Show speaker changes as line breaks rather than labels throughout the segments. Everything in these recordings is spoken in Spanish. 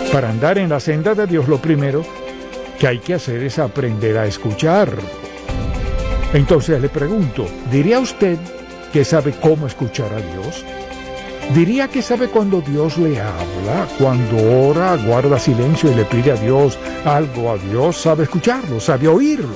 Para andar en la senda de Dios, lo primero que hay que hacer es aprender a escuchar. Entonces le pregunto, ¿diría usted que sabe cómo escuchar a Dios? ¿Diría que sabe cuando Dios le habla, cuando ora, guarda silencio y le pide a Dios algo a Dios? ¿Sabe escucharlo? ¿Sabe oírlo?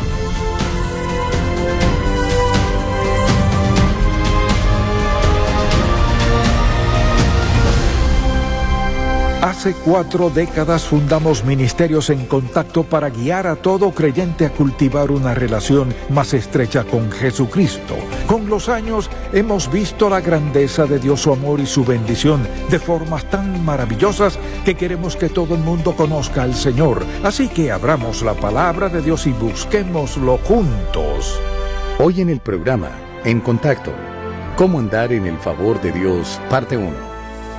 Hace 4 décadas fundamos Ministerios en Contacto para guiar a todo creyente a cultivar una relación más estrecha con Jesucristo. Con los años hemos visto la grandeza de Dios, su amor y su bendición de formas tan maravillosas que queremos que todo el mundo conozca al Señor. Así que abramos la palabra de Dios y busquémoslo juntos.
Hoy en el programa En Contacto, ¿cómo andar en el favor de Dios? Parte 1.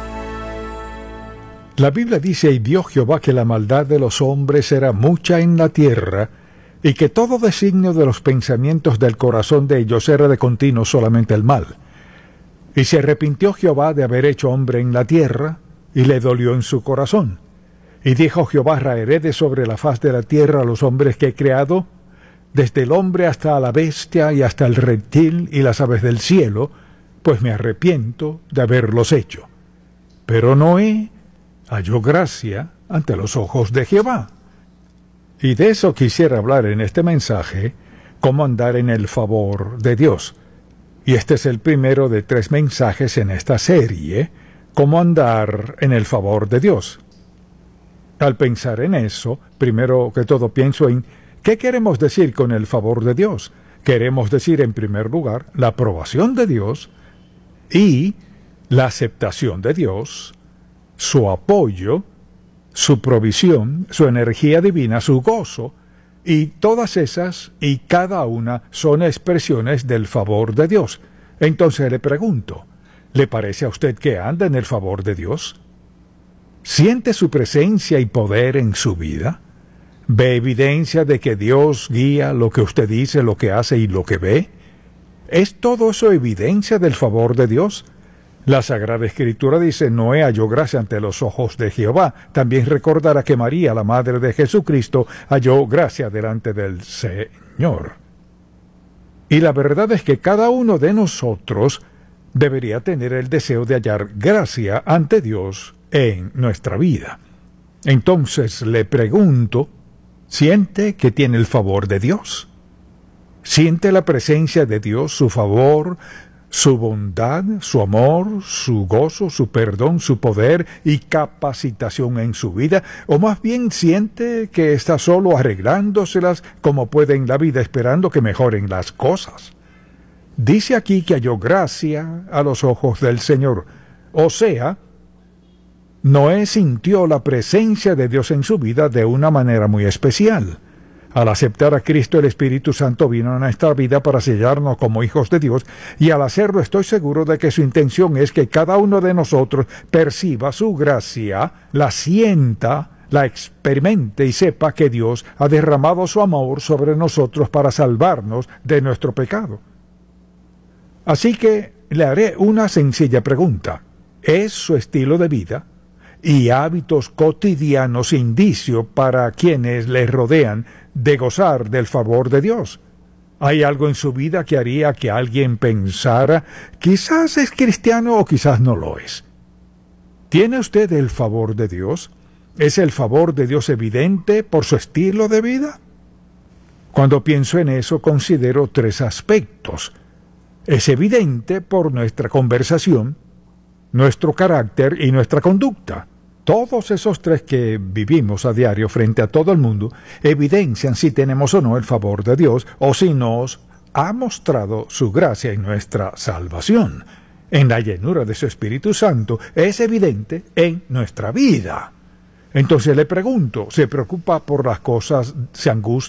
La Biblia dice, y vio Jehová que la maldad de los hombres era mucha en la tierra, y que todo designio de los pensamientos del corazón de ellos era de continuo solamente el mal. Y se arrepintió Jehová de haber hecho hombre en la tierra, y le dolió en su corazón. Y dijo Jehová, raeré de sobre la faz de la tierra a los hombres que he creado, desde el hombre hasta la bestia y hasta el reptil y las aves del cielo, pues me arrepiento de haberlos hecho. Pero Noé halló gracia ante los ojos de Jehová. Y de eso quisiera hablar en este mensaje, cómo andar en el favor de Dios. Y este es el primero de 3 mensajes en esta serie, cómo andar en el favor de Dios. Al pensar en eso, primero que todo pienso en ¿qué queremos decir con el favor de Dios? Queremos decir, en primer lugar, la aprobación de Dios y la aceptación de Dios, su apoyo, su provisión, su energía divina, su gozo, y todas esas y cada una son expresiones del favor de Dios. Entonces le pregunto, ¿le parece a usted que anda en el favor de Dios? ¿Siente su presencia y poder en su vida? ¿Ve evidencia de que Dios guía lo que usted dice, lo que hace y lo que ve? ¿Es todo eso evidencia del favor de Dios? La Sagrada Escritura dice, Noé halló gracia ante los ojos de Jehová. También recordará que María, la Madre de Jesucristo, halló gracia delante del Señor. Y la verdad es que cada uno de nosotros debería tener el deseo de hallar gracia ante Dios en nuestra vida. Entonces le pregunto, ¿siente que tiene el favor de Dios? ¿Siente la presencia de Dios, su favor, su bondad, su amor, su gozo, su perdón, su poder y capacitación en su vida? ¿O más bien siente que está solo arreglándoselas como puede en la vida, esperando que mejoren las cosas? Dice aquí que halló gracia a los ojos del Señor. O sea, Noé sintió la presencia de Dios en su vida de una manera muy especial. Al aceptar a Cristo, el Espíritu Santo vino a nuestra vida para sellarnos como hijos de Dios, y al hacerlo estoy seguro de que su intención es que cada uno de nosotros perciba su gracia, la sienta, la experimente y sepa que Dios ha derramado su amor sobre nosotros para salvarnos de nuestro pecado. Así que le haré una sencilla pregunta. ¿Es su estilo de vida y hábitos cotidianos indicio para quienes le rodean de gozar del favor de Dios? ¿Hay algo en su vida que haría que alguien pensara, quizás es cristiano o quizás no lo es? ¿Tiene usted el favor de Dios? ¿Es el favor de Dios evidente por su estilo de vida? Cuando pienso en eso, considero 3 aspectos. Es evidente por nuestra conversación, nuestro carácter y nuestra conducta. Todos esos 3 que vivimos a diario frente a todo el mundo evidencian si tenemos o no el favor de Dios o si nos ha mostrado su gracia en nuestra salvación. En la llenura de su Espíritu Santo es evidente en nuestra vida. Entonces le pregunto, ¿se preocupa por las cosas, se angustia